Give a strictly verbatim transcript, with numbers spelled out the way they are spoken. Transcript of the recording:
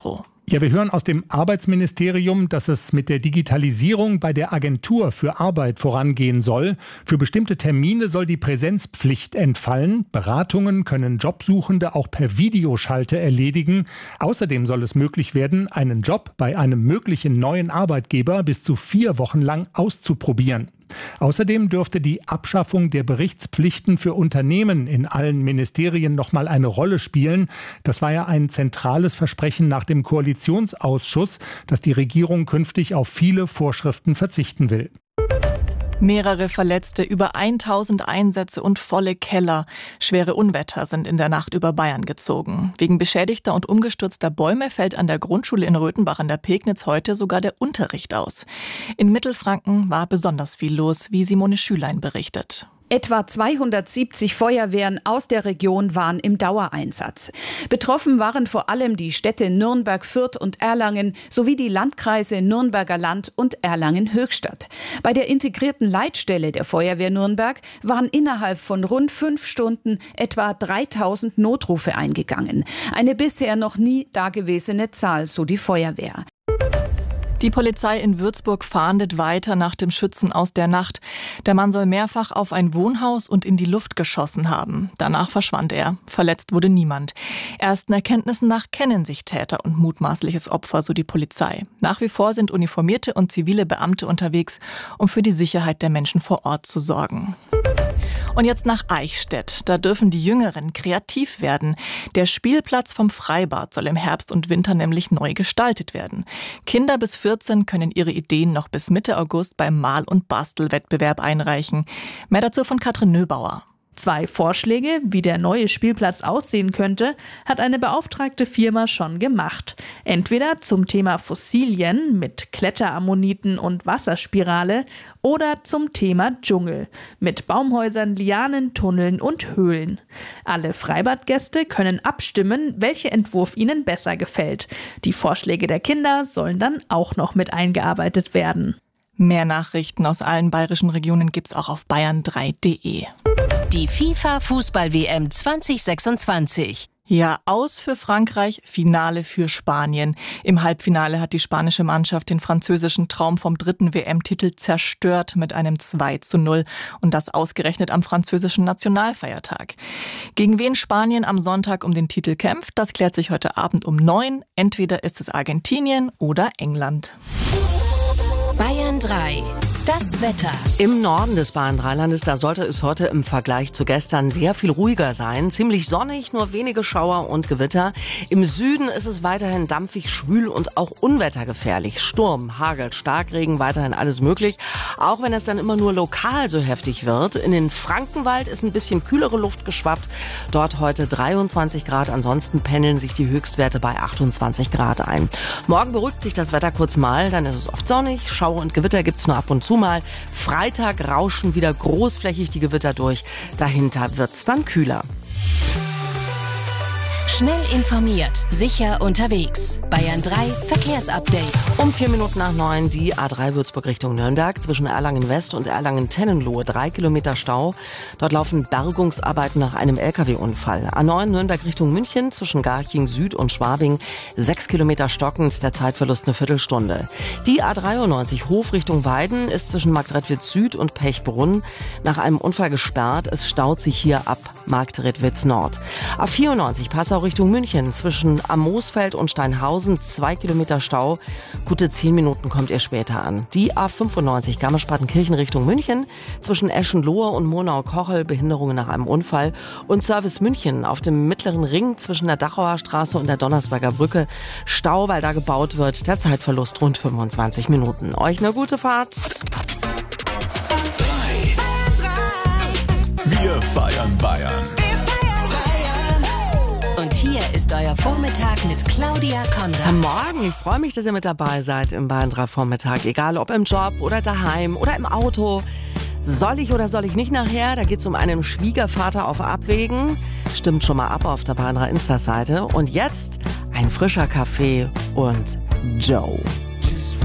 Ja, wir hören aus dem Arbeitsministerium, dass es mit der Digitalisierung bei der Agentur für Arbeit vorangehen soll. Für bestimmte Termine soll die Präsenzpflicht entfallen. Beratungen können Jobsuchende auch per Videoschalte erledigen. Außerdem soll es möglich werden, einen Job bei einem möglichen neuen Arbeitgeber bis zu vier Wochen lang auszuprobieren. Außerdem dürfte die Abschaffung der Berichtspflichten für Unternehmen in allen Ministerien noch mal eine Rolle spielen. Das war ja ein zentrales Versprechen nach dem Koalitionsausschuss, dass die Regierung künftig auf viele Vorschriften verzichten will. Mehrere Verletzte, über tausend Einsätze und volle Keller. Schwere Unwetter sind in der Nacht über Bayern gezogen. Wegen beschädigter und umgestürzter Bäume fällt an der Grundschule in Röthenbach an der Pegnitz heute sogar der Unterricht aus. In Mittelfranken war besonders viel los, wie Simone Schülein berichtet. Etwa zweihundertsiebzig Feuerwehren aus der Region waren im Dauereinsatz. Betroffen waren vor allem die Städte Nürnberg, Fürth und Erlangen sowie die Landkreise Nürnberger Land und Erlangen-Höchstadt. Bei der integrierten Leitstelle der Feuerwehr Nürnberg waren innerhalb von rund fünf Stunden etwa dreitausend Notrufe eingegangen. Eine bisher noch nie dagewesene Zahl, so die Feuerwehr. Die Polizei in Würzburg fahndet weiter nach dem Schützen aus der Nacht. Der Mann soll mehrfach auf ein Wohnhaus und in die Luft geschossen haben. Danach verschwand er. Verletzt wurde niemand. Ersten Erkenntnissen nach kennen sich Täter und mutmaßliches Opfer, so die Polizei. Nach wie vor sind uniformierte und zivile Beamte unterwegs, um für die Sicherheit der Menschen vor Ort zu sorgen. Und jetzt nach Eichstätt. Da dürfen die Jüngeren kreativ werden. Der Spielplatz vom Freibad soll im Herbst und Winter nämlich neu gestaltet werden. Kinder bis vierzehn können ihre Ideen noch bis Mitte August beim Mal- und Bastelwettbewerb einreichen. Mehr dazu von Katrin Nöbauer. Zwei Vorschläge, wie der neue Spielplatz aussehen könnte, hat eine beauftragte Firma schon gemacht. Entweder zum Thema Fossilien mit Kletterammoniten und Wasserspirale oder zum Thema Dschungel mit Baumhäusern, Lianen, Tunneln und Höhlen. Alle Freibadgäste können abstimmen, welcher Entwurf ihnen besser gefällt. Die Vorschläge der Kinder sollen dann auch noch mit eingearbeitet werden. Mehr Nachrichten aus allen bayerischen Regionen gibt's auch auf bayern drei punkt de. Die FIFA-Fußball-W M zwanzig sechsundzwanzig. Ja, aus für Frankreich, Finale für Spanien. Im Halbfinale hat die spanische Mannschaft den französischen Traum vom dritten W M-Titel zerstört mit einem zwei zu null. Und das ausgerechnet am französischen Nationalfeiertag. Gegen wen Spanien am Sonntag um den Titel kämpft, das klärt sich heute Abend um neun. Entweder ist es Argentinien oder England. Bayern drei. Das Wetter. Im Norden des Bayern-Dreilandes, da sollte es heute im Vergleich zu gestern sehr viel ruhiger sein. Ziemlich sonnig, nur wenige Schauer und Gewitter. Im Süden ist es weiterhin dampfig, schwül und auch unwettergefährlich. Sturm, Hagel, Starkregen, weiterhin alles möglich. Auch wenn es dann immer nur lokal so heftig wird. In den Frankenwald ist ein bisschen kühlere Luft geschwappt. Dort heute dreiundzwanzig Grad. Ansonsten pendeln sich die Höchstwerte bei achtundzwanzig Grad ein. Morgen beruhigt sich das Wetter kurz mal. Dann ist es oft sonnig. Schauer und Gewitter gibt's nur ab und zu mal. Freitag rauschen wieder großflächig die Gewitter durch. Dahinter wird's dann kühler. Schnell informiert, sicher unterwegs. Bayern drei Verkehrsupdate. Um vier Minuten nach neun die A drei Würzburg Richtung Nürnberg zwischen Erlangen West und Erlangen Tennenlohe. Drei Kilometer Stau. Dort laufen Bergungsarbeiten nach einem L K W-Unfall. A neun Nürnberg Richtung München zwischen Garching Süd und Schwabing. Sechs Kilometer stockend, der Zeitverlust eine Viertelstunde. Die A dreiundneunzig Hof Richtung Weiden ist zwischen Marktredwitz Süd und Pechbrunn nach einem Unfall gesperrt. Es staut sich hier ab Marktredwitz Nord. A vierundneunzig Passau Richtung München zwischen Am-Moosfeld und Steinhausen, zwei Kilometer Stau. Gute zehn Minuten kommt ihr später an. Die A fünfundneunzig Garmisch-Partenkirchen Richtung München zwischen Eschenlohe und Monau-Kochel, Behinderungen nach einem Unfall. Und Service München auf dem mittleren Ring zwischen der Dachauer Straße und der Donnersberger Brücke. Stau, weil da gebaut wird. Der Zeitverlust rund fünfundzwanzig Minuten. Euch eine gute Fahrt. Wir feiern Bayern. Und hier ist euer Vormittag mit Claudia Konrad. Am Morgen, ich freue mich, dass ihr mit dabei seid im Bayern drei Vormittag. Egal ob im Job oder daheim oder im Auto. Soll ich oder soll ich nicht nachher? Da geht es um einen Schwiegervater auf Abwägen. Stimmt schon mal ab auf der Bayern drei Insta-Seite. Und jetzt ein frischer Kaffee und Joe.